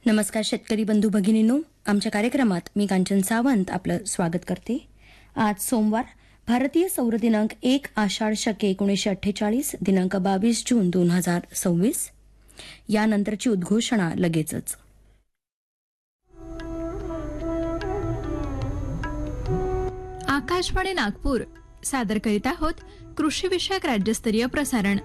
नमस्कार शेतकरी बंधू भगिनींनो, आमच्या कार्यक्रमात मी कांचन सावंत आपलं स्वागत करते. आज सोमवार, भारतीय सौर दिनांक 1 आषाढ शके 1948, दिनांक 22 जून 2026. यानंतरची उद्घोषणा लगेचच. आकाशवाणी नागपूर सादर करीत आहोत कृषी विषयक राज्यस्तरीय प्रसारण.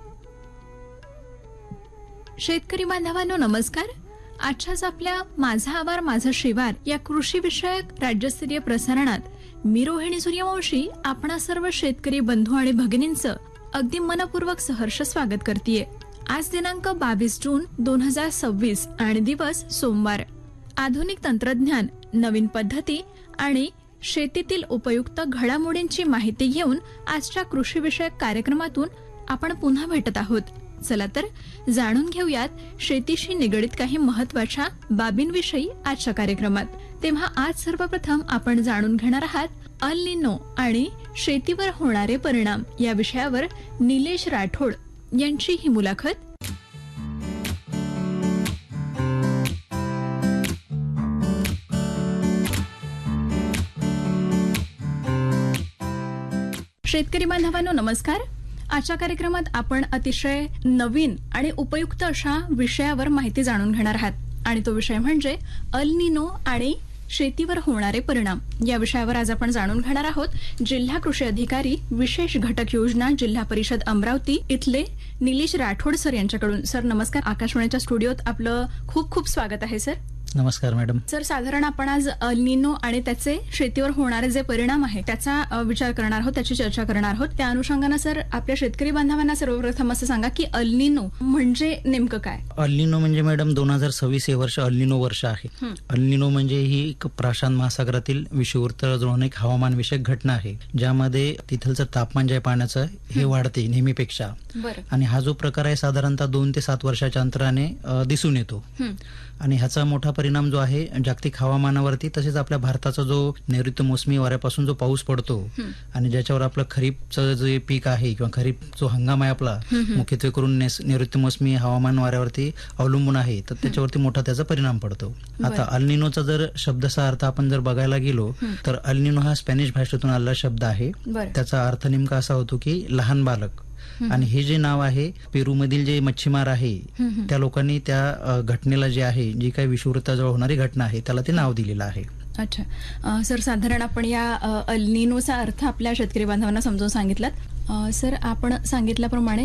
शेतकरी बांधवांनो नमस्कार. आजच्याच आपल्या माझा आवार माझा शिवार या कृषी विषयक राज्यस्तरीय प्रसारणात मी रोहिणी सूर्यवंशी आपणा सर्व शेतकरी बंधू आणि भगिनींचं अगदी मनपूर्वक सहर्ष स्वागत करतेय. आज दिनांक 22 जून 2026 आणि दिवस सोमवार. आधुनिक तंत्रज्ञान, नवीन पद्धती आणि शेतीतील उपयुक्त घडामोडींची माहिती घेऊन आजच्या कृषी विषयक कार्यक्रमातून आपण पुन्हा भेटत आहोत. चला तर जाणून घेऊयात शेतीशी निगडित काही महत्वाच्या बाबींविषयी आजच्या कार्यक्रमात. तेव्हा आज सर्वप्रथम आपण जाणून घेणार आहात अल निनो आणि शेतीवर होणारे परिणाम या विषयावर निलेश राठोड यांची ही मुलाखत. शेतकरी बांधवांनो नमस्कार. आजच्या कार्यक्रमात आपण अतिशय नवीन आणि उपयुक्त अशा विषयावर माहिती जाणून घेणार आहात आणि तो विषय म्हणजे अल निनो आणि शेतीवर होणारे परिणाम या विषयावर आज आपण जाणून घेणार आहोत. जिल्हा कृषी अधिकारी विशेष घटक योजना जिल्हा परिषद अमरावती इथले निलेश राठोड सर यांच्याकडून. सर नमस्कार. आकाशवाणीच्या स्टुडिओत आपलं खूप खूप स्वागत आहे सर. नमस्कार मॅडम. सर साधारण आपण आज अल निनो आणि त्याचे शेतीवर होणारे जे परिणाम आहे त्याचा विचार करणार आहोत, त्याची चर्चा करणार आहोत. त्या अनुषंगानं सर आपल्या शेतकरी बांधवांना सर्वप्रथम असं सांगा की अल निनो म्हणजे नेमकं काय? अल निनो म्हणजे मॅडम 2026 हे वर्ष अल निनो वर्ष आहे. अल निनो म्हणजे ही एक प्रशांत महासागरातील विषुववृत्त जुळवून एक हवामान विषयक घटना आहे ज्यामध्ये तिथलचं तापमान जे पाण्याचं हे वाढते नेहमीपेक्षा. आणि हा जो प्रकार आहे साधारणतः 2 ते 7 वर्षाच्या अंतराने दिसून येतो. आणि ह्याचा मोठा परिणाम जो आहे जागतिक हवामानावरती तसेच आपल्या भारताचा जो नैऋत्य मोसमी वाऱ्यापासून जो पाऊस पडतो आणि ज्याच्यावर आपलं खरीपचं जे पीक आहे किंवा खरीप जो हंगाम आहे आपला मुख्यत्वे करून नैऋत्य मोसमी हवामान वाऱ्यावरती अवलंबून आहे तर त्याच्यावरती मोठा त्याचा परिणाम पडतो. आता अल निनोचा जर शब्दचा अर्थ आपण जर बघायला गेलो तर अल निनो हा स्पॅनिश भाषेतून आलेला शब्द आहे. त्याचा अर्थ नेमका असा होतो की लहान बालक. आणि हे जे नाव आहे पेरू मधील जे मच्छीमार आहे त्या लोकांनी त्या घटनेला जे आहे जी काही विषुववृत्ताजवळ होणारी घटना आहे त्याला ते नाव दिलेलं आहे. अच्छा सर, साधारण आपण या अल निनोचा अर्थ आपल्या शेतकरी बांधवांना समजावून सांगितलात. सर आपण सांगितल्याप्रमाणे